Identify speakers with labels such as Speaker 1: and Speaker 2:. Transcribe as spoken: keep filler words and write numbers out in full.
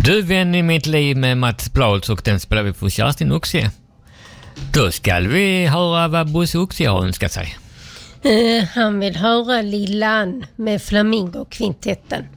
Speaker 1: Du, vän i mitt liv med Mats Plats, och den spelar vi för Kerstin Oxie. Då ska vi höra vad Bosse Oxie har önskat sig.
Speaker 2: Uh, han vill höra Lillan med Flamingo-kvintetten.